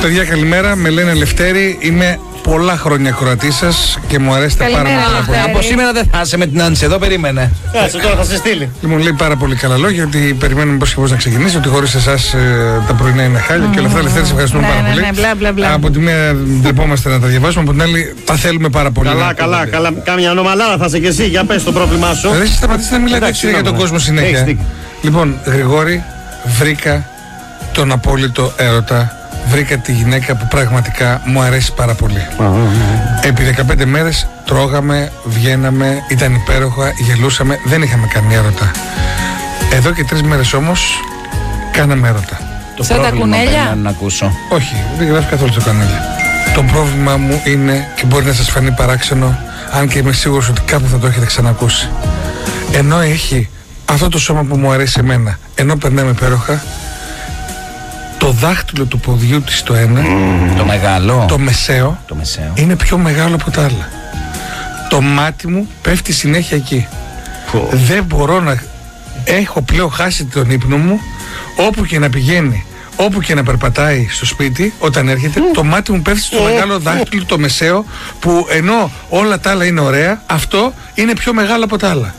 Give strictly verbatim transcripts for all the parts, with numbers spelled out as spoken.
Παιδιά, καλημέρα. Με λένε Λευτέρη. Είμαι πολλά χρόνια ακροατή σας και μου αρέσετε πάρα πολύ. Από σήμερα δεν θα είσαι με την Άνση εδώ, περίμενε. Κάτσε τώρα, θα σε στείλει. Λοιπόν, λέει πάρα πολύ καλά λόγια, ότι περιμένουμε πώς και πώς να ξεκινήσει, ότι χωρίς εσάς ε, τα πρωινά είναι χάλια και όλα αυτά. Λευτέρη, σε ευχαριστούμε Ναι, πάρα ναι, πολύ. ναι, μπλα, μπλα, μπλα. Από τη μία ντρεπόμαστε να τα διαβάσουμε, από την άλλη τα θέλουμε πάρα πολύ. Καλά, καλά, καλά. Κάμια νομαλάδα θα είσαι και εσύ. Για πες το πρόβλημά σου. Δεν σταματήστε να μιλάτε έτσι για τον κόσμο συνέχεια. Λοιπόν, Γρηγόρη, βρήκα τον απόλυτο έρωτα. Βρήκα τη γυναίκα που πραγματικά μου αρέσει πάρα πολύ. Επί δεκαπέντε μέρες τρώγαμε, βγαίναμε, ήταν υπέροχα, γελούσαμε, δεν είχαμε καμία έρωτα. Εδώ και τρεις μέρες όμως κάναμε έρωτα. Το Σαν τα πρόβλημα κουνέλια? περιμένω να ακούσω. Όχι, δεν γράφει καθόλου το κανάλι. Το πρόβλημα μου είναι, και μπορεί να σας φανεί παράξενο, αν και είμαι σίγουρος ότι κάπου θα το έχετε ξανακούσει. Ενώ έχει αυτό το σώμα που μου αρέσει εμένα, ενώ περνάμε υπέροχα, το δάχτυλο του ποδιού της το ένα, Mm. Το μεγάλο. το μεσαίο, Το μεσαίο. είναι πιο μεγάλο από τα άλλα. Το μάτι μου πέφτει συνέχεια εκεί. Δεν μπορώ να... Έχω πλέον χάσει τον ύπνο μου, όπου και να πηγαίνει, όπου και να περπατάει στο σπίτι, όταν έρχεται, το μάτι μου πέφτει στο μεγάλο δάχτυλο, το μεσαίο, που ενώ όλα τα άλλα είναι ωραία, αυτό είναι πιο μεγάλο από τα άλλα.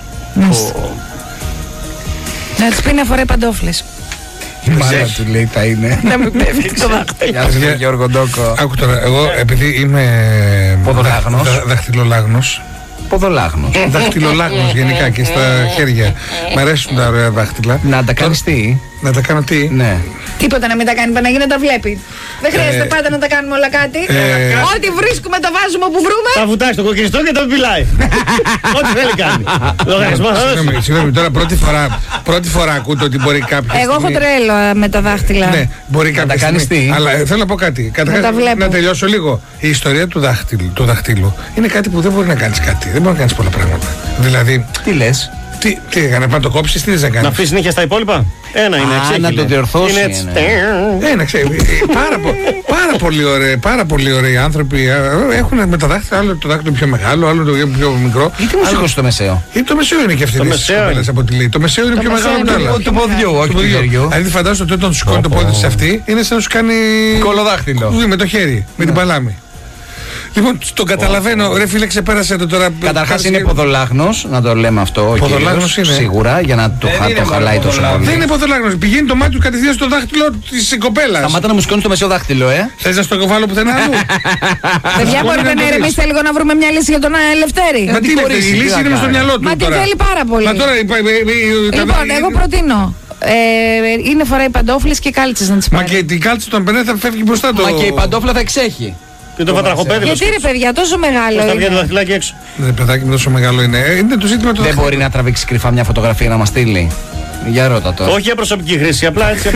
Να της πει να φοράει παντόφλες. Η μάνα του λέει θα είναι. Να μην πέφτει το δάχτυλο. Γεια σου Γιώργο Ντόκο. Άκου τώρα, εγώ επειδή είμαι Ποδολάγνος. δα- δαχτυλολάγνος, Ποδολάγνος. δαχτυλολάγνος γενικά και στα χέρια, μ' αρέσουν τα ωραία δάχτυλα. Να τα κάνεις τι? Να τα κάνω τι? Ναι. Τίποτα να μην τα κάνει, Παναγία, να τα βλέπει. Δεν χρειάζεται πάντα να τα κάνουμε όλα κάτι. ε, Ό,τι βρίσκουμε το βάζουμε όπου βρούμε. Θα βουτάει στο κοκκινιστό και το πιλάει. Ό,τι θέλει κάνει. Λογαριασμό θα δώσει. Συγγνώμη, συγγνώμη, τώρα πρώτη φορά, πρώτη φορά ακούτε ότι μπορεί κάποιο. Εγώ έχω τρέλο ε, με τα δάχτυλα. Ναι, μπορεί κάποια τα κάνεις στιγμή. τι? Αλλά ε, θέλω να πω κάτι. Καταρχάς, τα βλέπω. να τελειώσω λίγο. Η ιστορία του δάχτυλου, του δαχτύλου είναι κάτι που δεν μπορεί να κάνεις κάτι. Δεν μπορεί να κάνεις πολλά πράγματα. Δηλαδή, Τι λες? τι, τι έκανε, να το κόψεις, τι δεν να Να κάνεις. αφήσει νύχια στα υπόλοιπα. Ένα είναι, Α, εξέχει, να το λέει. διορθώσει, Είναι έτσι. ναι. Ε, να ξέρει, ε, πάρα, πο- πάρα, πολύ ωραίοι, πάρα πολύ ωραίοι άνθρωποι ε, έχουν με τα δάχτυλα, άλλο το δάχτυλο πιο μεγάλο, άλλο το πιο μικρό. Γιατί μου σήκωσε το μεσαίο? Ή το μεσαίο είναι και αυτή Το τη μεσαίο κοπέλα είναι. από τη λέει. Το μεσαίο είναι πιο μεγάλο από τα άλλα. Του ποδιού, όχι Το του ποδιού. χεριού. Δηλαδή φαντάζομαι ότι όταν σου σηκώνει το πόδι της αυτή είναι σαν να σου κάνει. Κολοδάχτυλο. Ναι, με το χέρι, με την παλάμη. Λοιπόν, τον καταλαβαίνω, ρε φίλε, ξεπέρασε το τώρα. Καταρχάς είναι ποδολάγνος, να το λέμε αυτό. ο Ποδολάγνος κύριος, είναι. Σίγουρα, για να το, Δεν χα- είναι το μόνο χαλάει τόσο ποδολάγνος. πολύ. Δεν είναι ποδολάγνος. Πηγαίνει το μάτι του κατευθείαν στο δάχτυλο της κοπέλας. Σταμάτα να μου σηκώνεις το μεσαίο δάχτυλο, ε. Θες να στο κοβάλω πουθενά αλλού? Παιδιά, μπορείτε να δεις. ηρεμήσετε λίγο να βρούμε μια λύση για τον ε, Λευτέρη. Μα τι είναι, χωρίς, η τι λύση να είναι μες στο κάνει. μυαλό του. Μα την τώρα. θέλει πάρα πολύ. Μα τώρα. είπα, ε, ε, ε, τα- Λοιπόν, εγώ προτείνω. Ε, είναι φοράει παντόφλες και κάλτσες να τις Μα πάρει. και την κάλτσα των πενέ θα φεύγει μπροστά το. Μα και η παντόφλα θα εξέχει. Και το βατραχοπέδι. Γιατί ρε παιδιά, τόσο μεγάλο Θα βγαίνει το είναι. δαχτυλάκι έξω. Ναι, παιδάκι μου, τόσο μεγάλο είναι. Ε, Είναι το ζήτημα του Δεν δαχτυλού. μπορεί να τραβήξει κρυφά μια φωτογραφία να μας στείλει. Για ρώτα το. Όχι για προσωπική χρήση, απλά έτσι.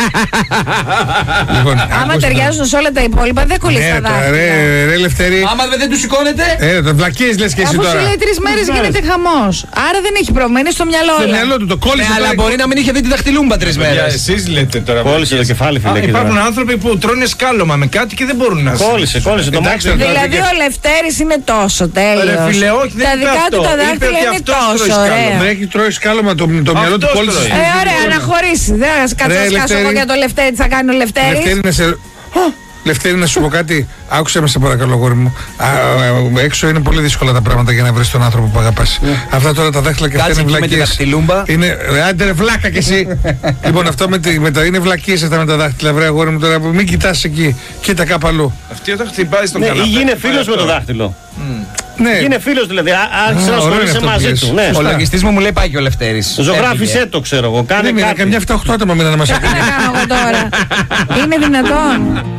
Λοιπόν, Άμα ακούστε. ταιριάζουν σε όλα τα υπόλοιπα, δεν κολλείς Ναι, τα τώρα, δάχτυλα. ρε, ρε, Λευτέρη. Άμα δεν του σηκώνεται. Ε, το βλακίες λες και εσύ Αφού σου τώρα. λέει τρεις μέρες γίνεται χαμός. Άρα δεν έχει πρόβλημα, είναι στο μυαλό Στο όλα. μυαλό του το Ναι, κόλλησε. αλλά τώρα. μπορεί να μην είχε δει τη δαχτυλούμπα τρεις μέρες. Εσείς λέτε τώρα. Κόλλησε το κεφάλι, φίλε. Α, εκεί Υπάρχουν τώρα. άνθρωποι που τρώνε σκάλωμα με κάτι και δεν μπορούν να Κόλλησε, κόλλησε το Εντάξει, μάτι. τώρα, Δηλαδή και- ο Λευτέρης είναι τόσο τέλειος. Ρε φίλε, όχι, δεν Τα είπε δικά αυτό. του τα Είπε δάχτυλα ότι είναι αυτός τόσο τρώει σκάλωμα. ωραία. Δεν έχει τρώει σκάλωμα το, το μυαλό του Αυτός κόλλησε. τρώει. στη- Ε, ωραία, να χωρίσει. Δεν θα κάτσω Ρε, να σκάσω Λευτέρη. εγώ για το Λευτέρη, τι θα κάνει ο Λευτέρης. Λευτέρη να σε... Λευτέρη, να σου πω κάτι. Άκουσε με, σε παρακαλώ, γόρι μου. Α, α, έξω είναι πολύ δύσκολα τα πράγματα για να βρει τον άνθρωπο που αγαπάς. Αυτά τώρα τα δάχτυλα και αυτά Κάτσε είναι εκεί με τη βλακίες. δαχτυλούμπα. Είναι. Ρε, άντε ρε, βλάκα κι εσύ. Λοιπόν, αυτό με, τη, με τα είναι βλακίες αυτά με τα δάχτυλα. Βρε, αγόρι μου τώρα. Μην κοιτάς εκεί. Κοίτα κάπου αλλού. Αυτή όταν χτυπάει στον Ναι, ή καναπέ. γίνε πάει φίλος με το αυτό. δάχτυλο. Ναι, Γίνε φίλος δηλαδή. Α- Άρχισε Α, να ωραίο είναι ασχολείσαι αυτό που μαζί λες. του. Ναι. Ο λογιστής μου μου λέει πάει και ο Λευτέρης. Ζωγράφισε το, ξέρω εγώ. Κάνε δεν είναι. κάτι. Καμιά εφτά οχτώ άτομα μείνανε να μας Τι ακούνε. να κάνω εγώ τώρα. Είναι δυνατόν.